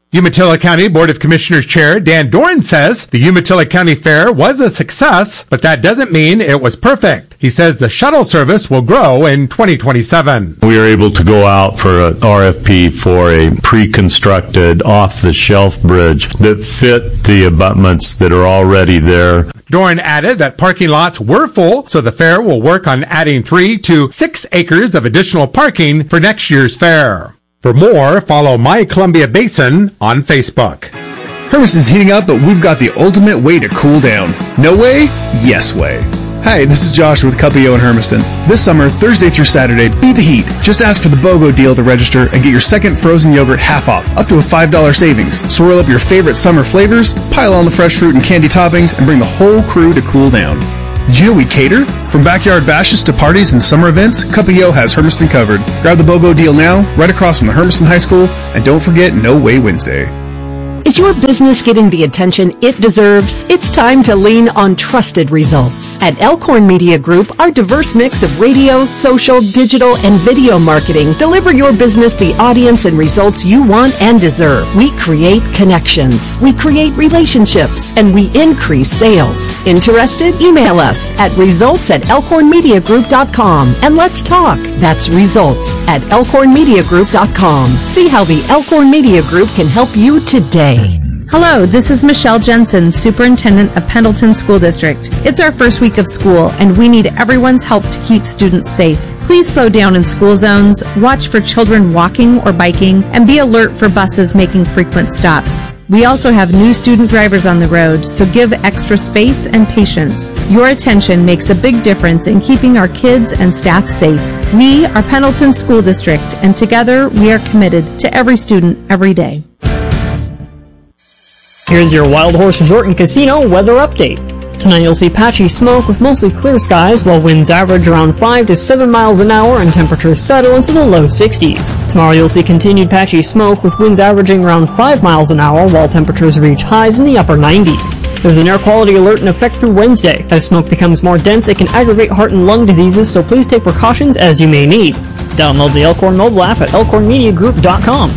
Umatilla County Board of Commissioners Chair Dan Doran says the Umatilla County Fair was a success, but that doesn't mean it was perfect. He says the shuttle service will grow in 2027. We are able to go out for an RFP for a pre-constructed off-the-shelf bridge that fit the abutments that are already there. Doran added that parking lots were full, so the fair will work on adding 3 to 6 acres of additional parking for next year's fair. For more, follow My Columbia Basin on Facebook. Hermiston's heating up, but we've got the ultimate way to cool down. No way? Yes way. Hi, this is Josh with Cuppio in Hermiston. This summer, Thursday through Saturday, beat the heat. Just ask for the BOGO deal to register and get your second frozen yogurt half off, up to a $5 savings. Swirl up your favorite summer flavors, pile on the fresh fruit and candy toppings, and bring the whole crew to cool down. Did you know we cater? From backyard bashes to parties and summer events, Cuppio has Hermiston covered. Grab the BOGO deal now, right across from the Hermiston High School, and don't forget No Way Wednesday. Is your business getting the attention it deserves? It's time to lean on trusted results. At Elkhorn Media Group, our diverse mix of radio, social, digital, and video marketing deliver your business the audience and results you want and deserve. We create connections, we create relationships, and we increase sales. Interested? Email us at results@elkhornmediagroup.com and let's talk. That's results@elkhornmediagroup.com. See how the Elkhorn Media Group can help you today. Hello, this is Michelle Jensen, Superintendent of Pendleton School District. It's our first week of school, and we need everyone's help to keep students safe. Please slow down in school zones, watch for children walking or biking, and be alert for buses making frequent stops. We also have new student drivers on the road, so give extra space and patience. Your attention makes a big difference in keeping our kids and staff safe. We are Pendleton School District, and together we are committed to every student every day. Here's your Wild Horse Resort and Casino weather update. Tonight you'll see patchy smoke with mostly clear skies, while winds average around 5 to 7 miles an hour and temperatures settle into the low 60s. Tomorrow you'll see continued patchy smoke with winds averaging around 5 miles an hour, while temperatures reach highs in the upper 90s. There's an air quality alert in effect through Wednesday. As smoke becomes more dense, it can aggravate heart and lung diseases, so please take precautions as you may need. Download the Elkhorn mobile app at elkhornmediagroup.com.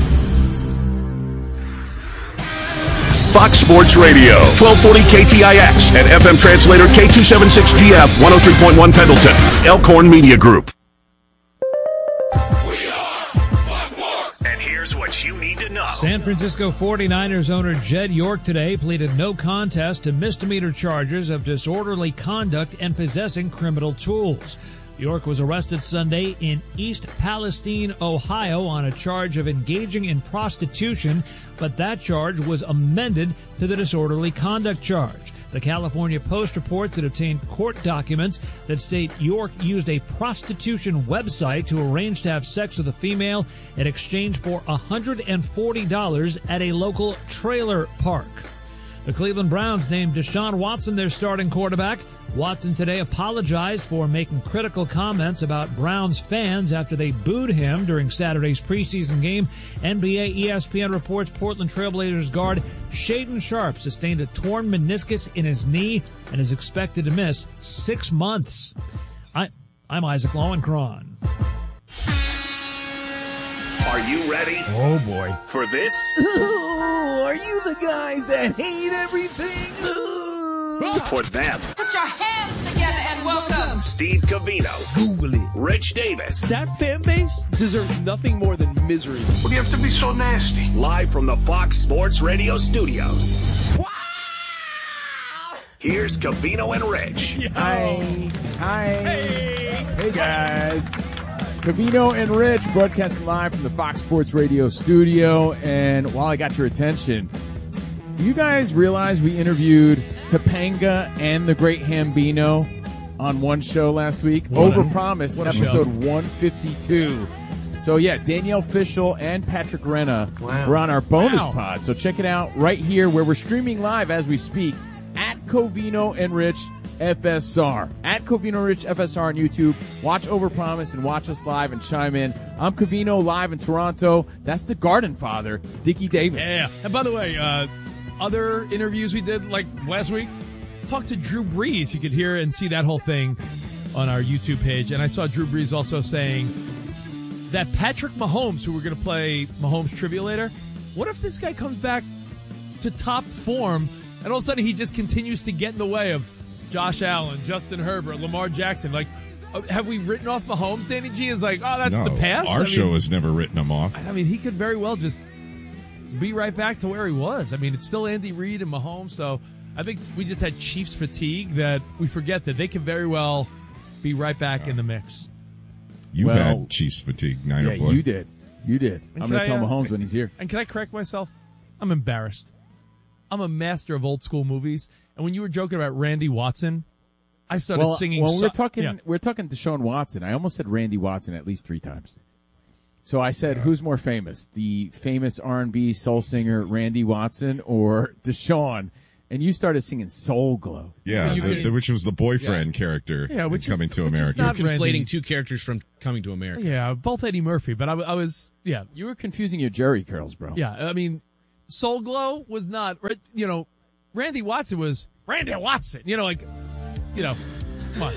Fox Sports Radio, 1240 KTIX, and FM translator K276GF, 103.1 Pendleton, Elkhorn Media Group. And here's what you need to know. San Francisco 49ers owner Jed York today pleaded no contest to misdemeanor charges of disorderly conduct and possessing criminal tools. York was arrested Sunday in East Palestine, Ohio, on a charge of engaging in prostitution, but that charge was amended to the disorderly conduct charge. The California Post reports it obtained court documents that state York used a prostitution website to arrange to have sex with a female in exchange for $140 at a local trailer park. The Cleveland Browns named Deshaun Watson their starting quarterback. Watson today apologized for making critical comments about Browns fans after they booed him during Saturday's preseason game. NBA ESPN reports Portland Trailblazers guard Shaedon Sharpe sustained a torn meniscus in his knee and is expected to miss 6 months. I'm Isaac Lowenkron. Are you ready? Oh, boy. For this? Ooh, are you the guys that hate everything? For them. Put your hands together and welcome Steve Covino. Google it. Rich Davis. That fan base deserves nothing more than misery. What do you have to be so nasty? Live from the Fox Sports Radio studios. Wow! Here's Covino and Rich. Hi. Hey, guys. Covino and Rich broadcasting live from the Fox Sports Radio studio. And while I got your attention, do you guys realize we interviewed Topanga and the Great Hambino on one show last week? Overpromised, episode 152. So, yeah, Danielle Fishel and Patrick Renna were on our bonus pod. So check it out right here where we're streaming live as we speak at Covino and Rich FSR. At Covino Rich FSR on YouTube. Watch Overpromise and watch us live and chime in. I'm Covino live in Toronto. That's the Garden Father, Dickie Davis. Yeah. And by the way, other interviews we did like last week, talked to Drew Brees. You could hear and see that whole thing on our YouTube page. And I saw Drew Brees also saying that Patrick Mahomes, who we're going to play Mahomes trivia later, what if this guy comes back to top form and all of a sudden he just continues to get in the way of Josh Allen, Justin Herbert, Lamar Jackson? Like, have we written off Mahomes, Danny G? Is like, oh, that's the past? Our show has never written him off. I mean, he could very well just be right back to where he was. I mean, it's still Andy Reid and Mahomes, so I think we just had Chiefs fatigue that we forget that they could very well be right back in the mix. You had Chiefs fatigue, Niner boy. You did. I'm going to tell Mahomes when he's here. And can I correct myself? I'm embarrassed. I'm a master of old school movies, and when you were joking about Randy Watson, I started singing. When we're talking Deshaun Watson, I almost said Randy Watson at least 3 times. So I said, who's more famous, the famous R&B soul singer Randy Watson or Deshaun? And you started singing Soul Glow. Yeah, which was the boyfriend character in Coming to America. You're conflating 2 characters from Coming to America. Yeah, both Eddie Murphy, but I was, yeah. You were confusing your Jerry curls, bro. Yeah, I mean, Soul Glow was not, Randy Watson was Randy Watson. Come on.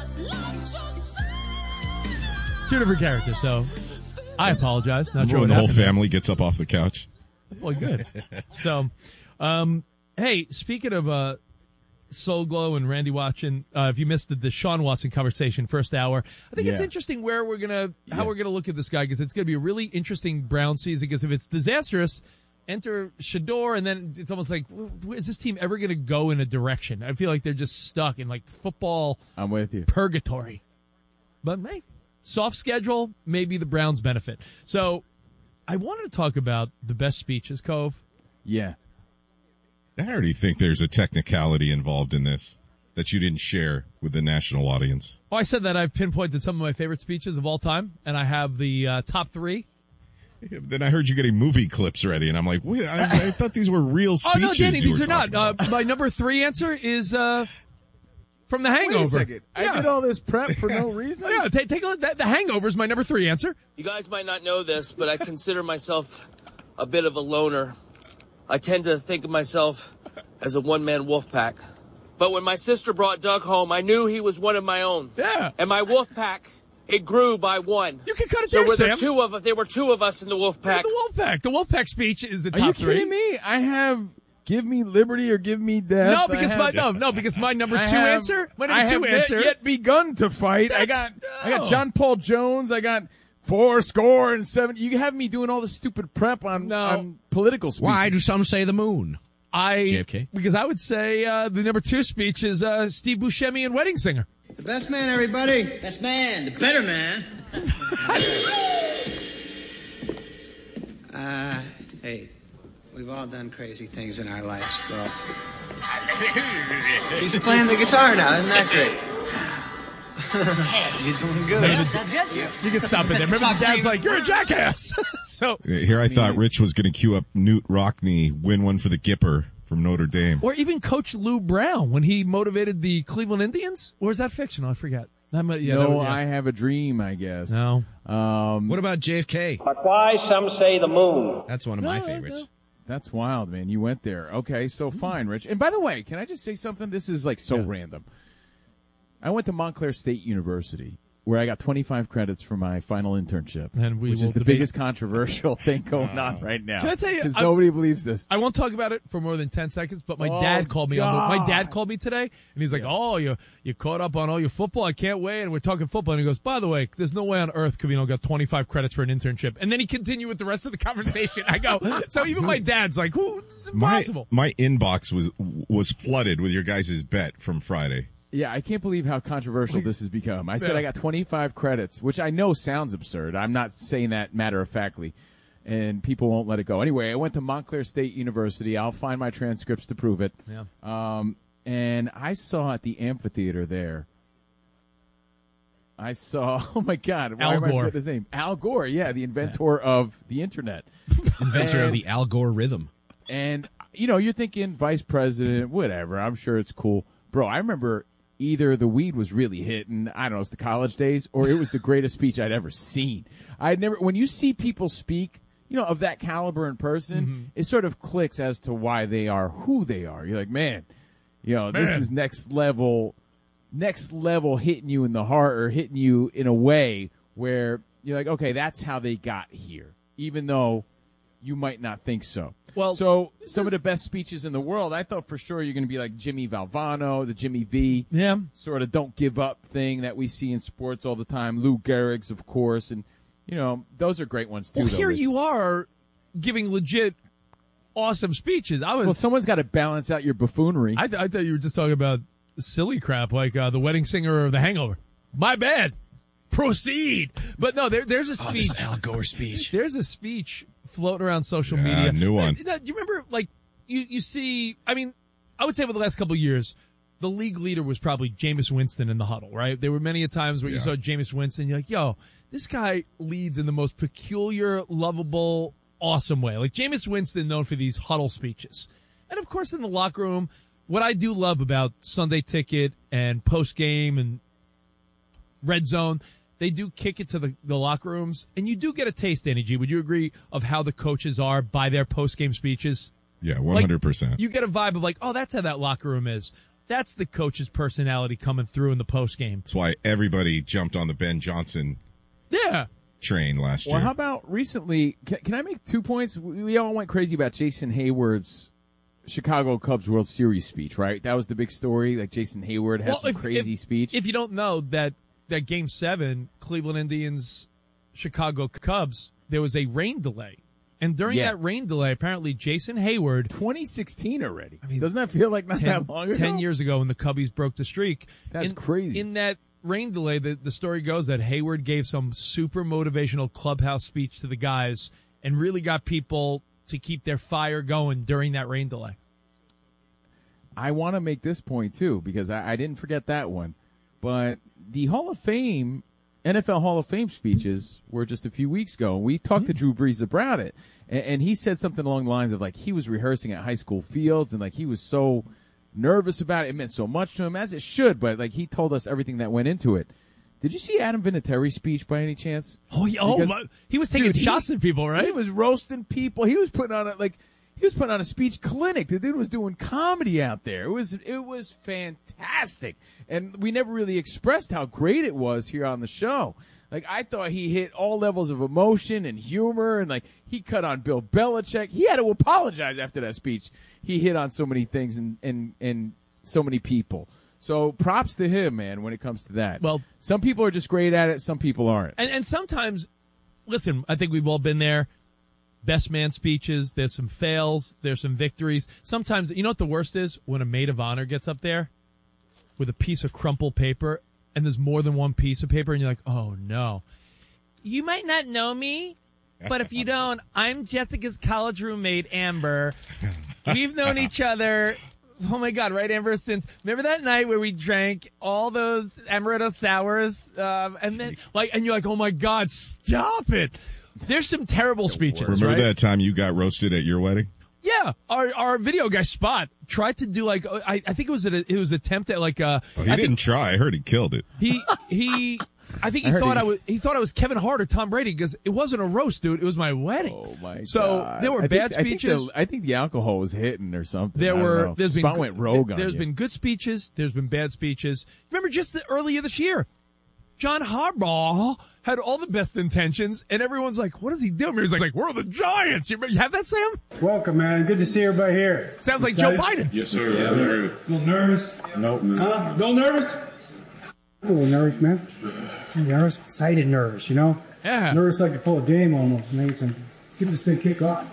2 different characters, so I apologize. Not sure when what the whole happened family gets up off the couch. Boy, good. So, hey, speaking of Soul Glow and Randy Watson, if you missed the Deshaun Watson conversation first hour, I think it's interesting how we're gonna look at this guy, because it's gonna be a really interesting Brown season. Because if it's disastrous, enter Shador, and then it's almost like, is this team ever gonna go in a direction? I feel like they're just stuck in like football. I'm with you. Purgatory. But hey, soft schedule, maybe the Browns benefit. So I wanted to talk about the best speeches, Cove. Yeah. I already think there's a technicality involved in this that you didn't share with the national audience. Oh, I said that I've pinpointed some of my favorite speeches of all time, and I have the top 3. Then I heard you getting movie clips ready, and I'm like, wait, I thought these were real speeches. Oh, no, Danny, these are not. My number 3 answer is from The Hangover. Wait a second. I did all this prep for no reason? Yeah, take a look. The Hangover is my number 3 answer. You guys might not know this, but I consider myself a bit of a loner. I tend to think of myself as a one-man wolf pack. But when my sister brought Doug home, I knew he was one of my own. Yeah. And my wolf pack, it grew by 1. You can cut it so there, Sam. There were 2 of us in the wolf pack. The wolf pack. The wolf pack speech is the top 3. Are you kidding me? I have give me liberty or give me death. No, because my number 2 answer. My number 2 answer. Yet begun to fight. I got John Paul Jones. I got 4-score-and-7. You have me doing all this stupid prep on political speeches. Why do some say the moon? JFK? Because I would say the number 2 speech is Steve Buscemi and Wedding Singer. The best man, everybody. Best man. The better man. Hey, we've all done crazy things in our lives, so. He's playing the guitar now, isn't that great? You're doing good. Sounds good. You can stop it there. Remember, the dad's like, you're a jackass. So here I thought Rich was going to cue up Newt Rockne, win one for the Gipper from Notre Dame. Or even Coach Lou Brown when he motivated the Cleveland Indians. Or is that fictional? I forget. I Have a Dream, I guess. No. What about JFK? But why some say the moon? That's one of my favorites. No. That's wild, man. You went there. Okay, so fine, Rich. And by the way, can I just say something? This is like so random. I went to Montclair State University, where I got 25 credits for my final internship, which is the biggest controversial thing going on right now. Can I tell you? Because nobody believes this. I won't talk about it for more than 10 seconds, but my dad called me. My dad called me today, and he's like, "Oh, you caught up on all your football? I can't wait." And we're talking football, and he goes, "By the way, there's no way on earth Covino got 25 credits for an internship." And then he continued with the rest of the conversation. I go, so even my dad's like, "It's impossible." My inbox was flooded with your guys' bet from Friday. Yeah, I can't believe how controversial this has become. I said I got 25 credits, which I know sounds absurd. I'm not saying that matter-of-factly, and people won't let it go. Anyway, I went to Montclair State University. I'll find my transcripts to prove it. Yeah. And I saw at the amphitheater there, oh, my God. Al Gore. Am I forgetting his name? Al Gore, yeah, the inventor of the Internet. Inventor of the Al Gore rhythm. And, you're thinking vice president, whatever. I'm sure it's cool. Bro, I remember either the weed was really hitting, I don't know, it's the college days, or it was the greatest speech I'd ever seen. When you see people speak, of that caliber in person, it sort of clicks as to why they are who they are. You're like, man, this is next level hitting you in the heart or hitting you in a way where you're like, okay, that's how they got here. Even though, you might not think so. Well, so some of the best speeches in the world, I thought for sure you're going to be like Jimmy Valvano, the Jimmy V, sort of don't give up thing that we see in sports all the time. Lou Gehrig's, of course, and those are great ones too. Well, here you are giving legit awesome speeches. Well, someone's got to balance out your buffoonery. I thought you were just talking about silly crap like the wedding singer or The Hangover. My bad. Proceed. But no, there's a speech. This Al Gore speech. There's a speech floating around social media. New one. Do you remember, like, you see, I mean, I would say over the last couple of years, the league leader was probably Jameis Winston in the huddle, right? There were many a times where you saw Jameis Winston, you're like, yo, this guy leads in the most peculiar, lovable, awesome way. Like Jameis Winston known for these huddle speeches. And of course in the locker room, what I do love about Sunday Ticket and post game and Red Zone, they do kick it to the locker rooms, and you do get a taste, Danny G. Would you agree of how the coaches are by their post game speeches? Yeah, 100%. Like, you get a vibe of like, oh, that's how that locker room is. That's the coach's personality coming through in the post game. That's why everybody jumped on the Ben Johnson train last year. Well, how about recently? Can I make 2 points? We all went crazy about Jason Hayward's Chicago Cubs World Series speech, right? That was the big story. Like Jason Hayward had some crazy speech. If you don't know that Game 7, Cleveland Indians, Chicago Cubs, there was a rain delay. And during that rain delay, apparently Jason Hayward... 2016 already. I mean, doesn't that feel like not that long ago? 10 years ago when the Cubbies broke the streak. That's crazy. In that rain delay, the story goes that Hayward gave some super motivational clubhouse speech to the guys and really got people to keep their fire going during that rain delay. I want to make this point, too, because I didn't forget that one. But the Hall of Fame, NFL Hall of Fame speeches were just a few weeks ago. We talked to Drew Brees about it, and he said something along the lines of, like, he was rehearsing at high school fields, and, like, he was so nervous about it. It meant so much to him, as it should, but, like, he told us everything that went into it. Did you see Adam Vinatieri's speech by any chance? Oh, he was taking shots at people, right? He was roasting people. He was putting on a speech clinic. The dude was doing comedy out there. It was fantastic. And we never really expressed how great it was here on the show. Like, I thought he hit all levels of emotion and humor, and, like, he cut on Bill Belichick. He had to apologize after that speech. He hit on so many things and so many people. So props to him, man, when it comes to that. Well, some people are just great at it. Some people aren't. And sometimes, listen, I think we've all been there. Best man speeches, there's some fails, there's some victories. Sometimes, you know what the worst is? When a maid of honor gets up there with a piece of crumpled paper, and there's more than one piece of paper, and you're like, oh, no. You might not know me, but if you don't, I'm Jessica's college roommate, Amber. We've known each other, oh, my God, right, Amber, since, remember that night where we drank all those amaretto sours? And then, like, and you're like, oh, my God, stop it. There's some terrible speeches. Remember that time you got roasted at your wedding? Yeah, our video guy Spot tried to do like I think it was an attempt at like he didn't try. I heard he killed it. He I think he thought I was Kevin Hart or Tom Brady because it wasn't a roast, dude. It was my wedding. Oh my God! So there were bad speeches. I think the alcohol was hitting or something. Spot went rogue on There's been good speeches. There's been bad speeches. Remember just earlier this year, John Harbaugh had all the best intentions, and everyone's like, what is he doing? He's like, we're the Giants. You have that, Sam? Welcome, man. Good to see everybody here. Sounds like Joe Biden. Yes, sir. Yeah, a little nervous? Nope. Huh? A little nervous? A little nervous, man. Nervous? Excited nervous, you know? Yeah. Nervous like a full game almost, man. So get this thing kick off.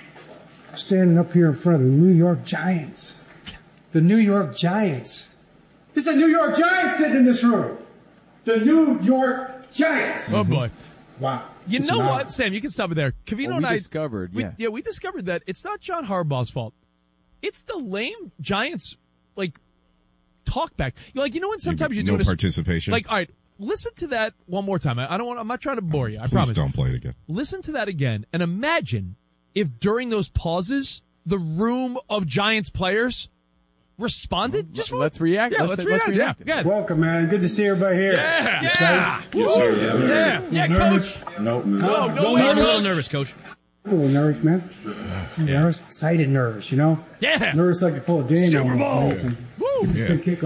I'm standing up here in front of the New York Giants. The New York Giants. This is a New York Giants sitting in this room. The New York Giants. Oh, boy. Wow. You know what, Sam? You can stop it there. Covino and I discovered, we discovered that it's not John Harbaugh's fault. It's the lame Giants, like, talk back. You're like, you know when sometimes you're doing participation. Like, all right, listen to that one more time. I'm not trying to bore you. I Please promise. Don't play it again. Listen to that again, and imagine if during those pauses, the room of Giants players responded. Let's react. Yeah, let's react. Yeah. Welcome, man. Good to see everybody here. Yeah. Yeah. Yes, sir. Yeah, nervous? Coach. Nope. No, I'm a little nervous, Coach. A little nervous, man. Nervous? Excited nervous, you know? Yeah. Nervous like a full game. Super Bowl. Get this thing kick off.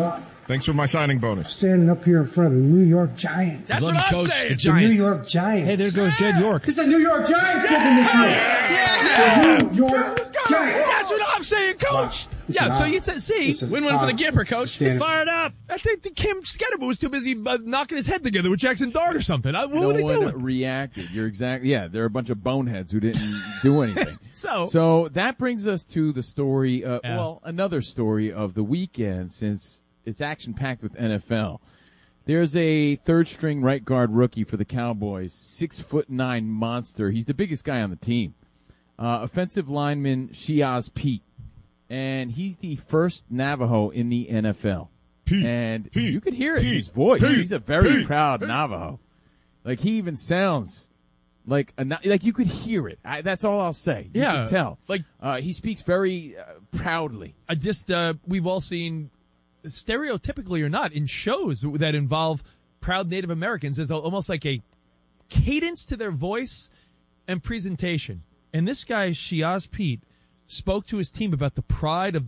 Thanks for my signing bonus. Standing up here in front of the New York Giants. That's Love what you, I'm Coach. saying. The The Giants. New York Giants. Hey, there goes Jed York. It's the New York Giants sitting this year. The New York Giants. That's what I'm saying, Coach. Yeah, so you said, see, Win-win for the Gipper, Coach. fired up. I think the Kim Skedemu was too busy knocking his head together with Jackson Dart or something. What no were they one doing? reacted. You're exactly. Yeah, they're a bunch of boneheads who didn't do anything. So that brings us to the story. Another story of the weekend, since it's action-packed with NFL. There's a third-string right guard rookie for the Cowboys, 6'9" monster. He's the biggest guy on the team. Offensive lineman Shiaz Pete, and he's the first Navajo in the NFL. You could hear it in his voice. He's a very proud Navajo. Like, he even sounds like you could hear it. That's all I'll say. You can tell. Like, he speaks very proudly. We've all seen, stereotypically or not, in shows that involve proud Native Americans, there's almost like a cadence to their voice and presentation. And this guy, Shiaz Pete, spoke to his team about the pride of